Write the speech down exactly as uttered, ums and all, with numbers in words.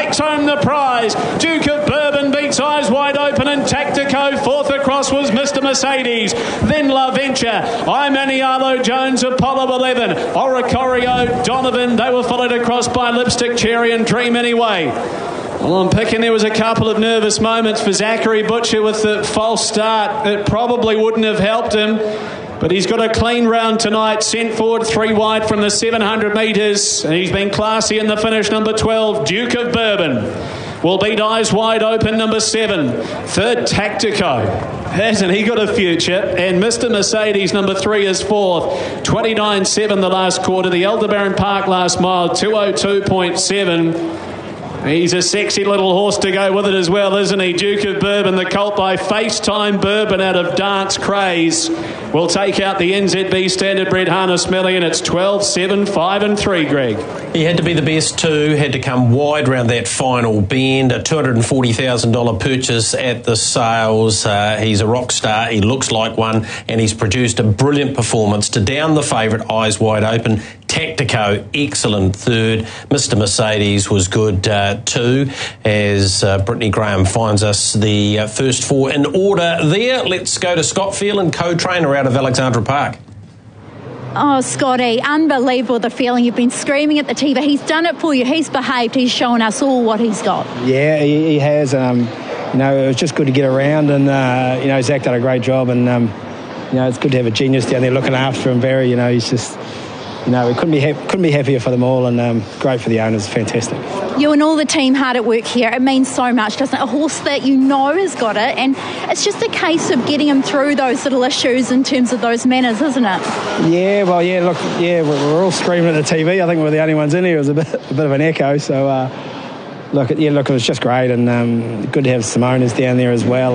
takes home the prize. Duke of Bourbon beats Eyes Wide Open and Tactico. Fourth across was Mister Mercedes. Then La Venture, I'm Anialo Jones, Apollo eleven, Oricorio, Donovan. They were followed across by Lipstick Cherry and Dream Anyway. Well, I'm picking there was a couple of nervous moments for Zachary Butcher with the false start. It probably wouldn't have helped him, but he's got a clean round tonight, sent forward three wide from the seven hundred metres, and he's been classy in the finish. Number twelve, Duke of Bourbon, will beat Eyes Wide Open, number seven. Third, Tactico. Hasn't he got a future? And Mister Mercedes, number three, is fourth. twenty-nine seven the last quarter. The Aldebaran Park last mile, two oh two point seven. He's a sexy little horse to go with it as well, isn't he? Duke of Bourbon, the colt by FaceTime Bourbon out of Dance Craze, will take out the N Z B Standard Bred Harness Million. It's twelve seven, five and three, Greg. He had to be the best too, had to come wide round that final bend. A two hundred forty thousand dollars purchase at the sales. Uh, he's a rock star, he looks like one, and he's produced a brilliant performance to down the favourite Eyes Wide Open. Tactico, excellent third. Mister Mercedes was good uh, too, as uh, Brittany Graham finds us the uh, first four in order there. Let's go to Scott Phelan, co-trainer out of Alexandra Park. Oh, Scotty, unbelievable the feeling. You've been screaming at the T V. He's done it for you. He's behaved. He's shown us all what he's got. Yeah, he, he has. Um, you know, it was just good to get around, and, uh, you know, Zach done a great job, and, um, you know, it's good to have a genius down there looking after him, Barry. You know, he's just... You know, we couldn't be ha- couldn't be happier for them all, and um, great for the owners. Fantastic. You and all the team hard at work here. It means so much, doesn't it? A horse that you know has got it, and it's just a case of getting him through those little issues in terms of those manners, isn't it? Yeah, well, yeah. Look, yeah, we're, we're all screaming at the T V. I think we're the only ones in here. It was a bit, a bit of an echo. So, uh, look, yeah, look, it was just great, and um, good to have some owners down there as well.